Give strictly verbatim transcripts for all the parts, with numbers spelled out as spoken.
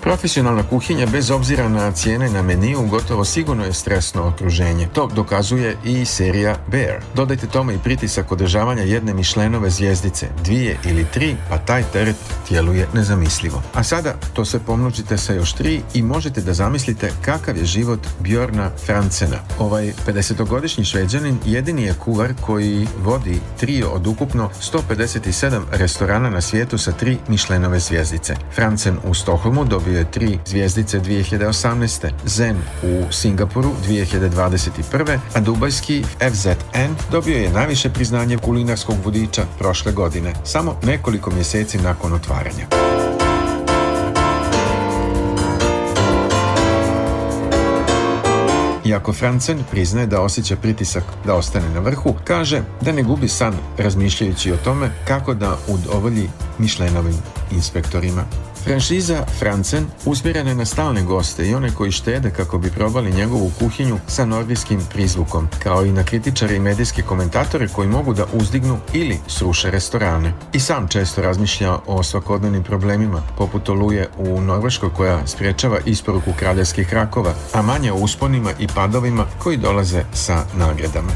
Profesionalna kuhinja, bez obzira na cijene na meniju, gotovo sigurno je stresno okruženje. To dokazuje i serija Bear. Dodajte tome i pritisak održavanja jedne Michelinove zvjezdice, dvije ili tri, pa taj teret djeluje nezamislivo. A sada to se pomnožite sa još tri i možete da zamislite kakav je život Bjorna Franzena. Ovaj pedesetogodišnji Šveđanin jedini je kuvar koji vodi trio od ukupno sto pedeset sedam restorana na svijetu sa tri Michelinove zvjezdice. Franzen u Stockholmu dobio je tri zvjezdice dvije hiljade osamnaeste, Zen u Singapuru dvije hiljade dvadeset prve, a dubajski F Z N dobio je najviše priznanje kulinarskog vodiča prošle godine, samo nekoliko mjeseci nakon otvaranja. Iako Franzen priznaje da osjeća pritisak da ostane na vrhu, kaže da ne gubi san razmišljajući o tome kako da udovolji Michelinovim inspektorima. Franšiza Franzen usmjerena je na stalne goste i one koji štede kako bi probali njegovu kuhinju sa nordijskim prizvukom, kao i na kritičare i medijske komentatore koji mogu da uzdignu ili sruše restorane. I sam često razmišlja o svakodnevnim problemima, poput oluje u Norveškoj koja sprječava isporuku kraljevskih rakova, a manje o usponima i padovima koji dolaze sa nagradama.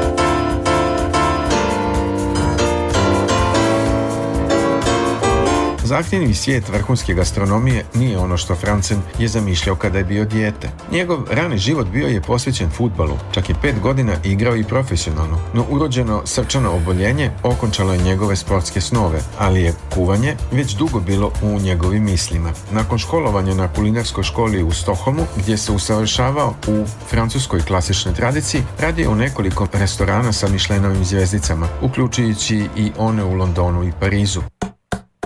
Zahtjevni svijet vrhunske gastronomije nije ono što Franzen je zamišljao kada je bio dijete. Njegov rani život bio je posvećen fudbalu, čak i pet godina igrao i profesionalno, no urođeno srčano oboljenje okončalo je njegove sportske snove, ali je kuvanje već dugo bilo u njegovim mislima. Nakon školovanja na kulinarskoj školi u Stockholmu, gdje se usavršavao u francuskoj klasičnoj tradiciji, radio u nekoliko restorana sa Michelinovim zvjezdicama, uključujući i one u Londonu i Parizu.